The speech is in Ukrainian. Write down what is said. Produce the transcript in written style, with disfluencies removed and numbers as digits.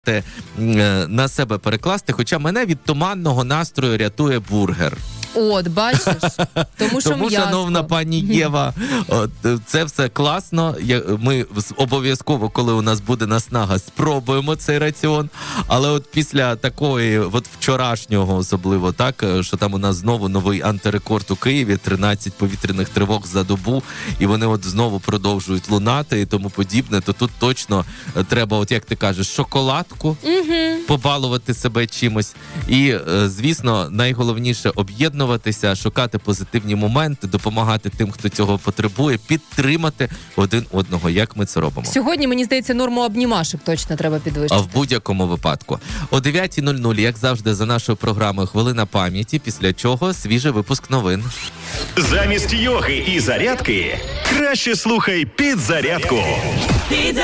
на себе перекласти, хоча мене від туманного настрою рятує бургер. От, бачиш? Тому Тому, шановна пані Єва, це все класно. Ми обов'язково, коли у нас буде наснага, спробуємо цей раціон. Але от після такої, от вчорашнього особливо, так, що там у нас знову новий антирекорд у Києві, 13 повітряних тривог за добу, і вони от знову продовжують лунати і тому подібне, то тут точно треба, от як ти кажеш, шоколадку, побалувати себе чимось. І, звісно, найголовніше об'єднуватися, шукати позитивні моменти, допомагати тим, хто цього потребує, підтримати один одного, як ми це робимо. Сьогодні, мені здається, норму обнімашок точно треба підвищити. А в будь-якому випадку. О 9:00, як завжди, за нашою програмою «Хвилина пам'яті», після чого свіжий випуск новин. Замість йоги і зарядки краще слухай «Підзарядку».